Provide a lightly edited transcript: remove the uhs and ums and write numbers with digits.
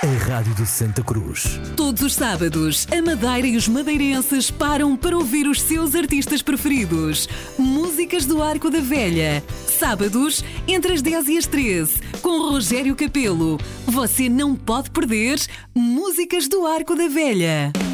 A Rádio de Santa Cruz. Todos os sábados, a Madeira e os madeirenses param para ouvir os seus artistas preferidos. Músicas do Arco da Velha. Sábados, entre as 10 e as 13, com Rogério Capelo. Você não pode perder Músicas do Arco da Velha.